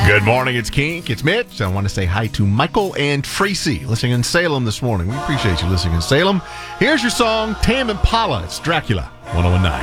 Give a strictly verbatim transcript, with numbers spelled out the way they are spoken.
Good morning, it's Kink, it's Mitch. I want to say hi to Michael and Tracy listening in Salem this morning. We appreciate you listening in Salem. Here's your song, Tame Impala. It's Dracula, one oh one nine.